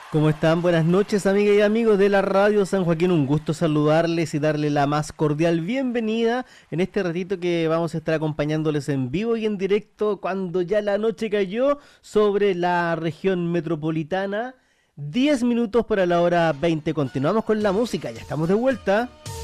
¿Cómo están? Buenas noches, amigas y amigos de la Radio San Joaquín. Un gusto saludarles y darle la más cordial bienvenida en este ratito que vamos a estar acompañándoles en vivo y en directo cuando ya la noche cayó sobre la región metropolitana. 10 minutos para la hora 20. Continuamos con la música, ya estamos de vuelta.